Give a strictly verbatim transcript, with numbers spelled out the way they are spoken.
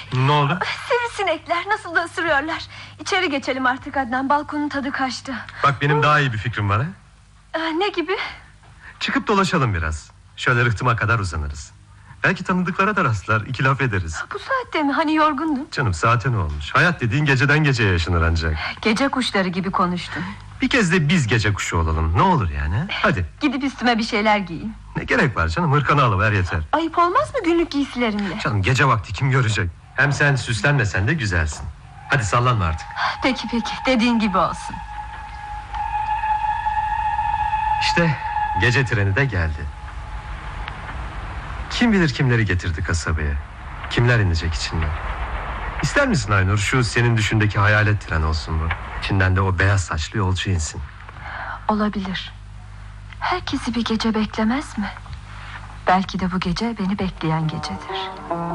Ne oldu? Sivrisinekler nasıl da ısırıyorlar. İçeri geçelim artık Adnan, balkonun tadı kaçtı. Bak benim daha iyi bir fikrim var ha? Ee, ne gibi? Çıkıp dolaşalım biraz. Şöyle rıhtıma kadar uzanırız. Belki tanıdıklara da rastlar, iki laf ederiz. Bu saatte mi? Hani yorgundun? Canım saate ne olmuş? Hayat dediğin geceden geceye yaşanır ancak. Gece kuşları gibi konuştun. Bir kez de biz gece kuşu olalım. Ne olur yani? Hadi. Gidip üstüme bir şeyler giyin. Ne gerek var canım? Hırkanı alıver yeter. Ayıp olmaz mı günlük giysilerimle? Canım gece vakti kim görecek? Hem sen süslenmesen de güzelsin. Hadi sallanma artık. Peki peki, dediğin gibi olsun. İşte gece treni de geldi. Kim bilir kimleri getirdi kasabaya. Kimler inecek içinden. İster misin Aynur, şu senin düşündeki hayalet tren olsun bu. İçinden de o beyaz saçlı yolcu insin. Olabilir. Herkesi bir gece beklemez mi? Belki de bu gece beni bekleyen gecedir.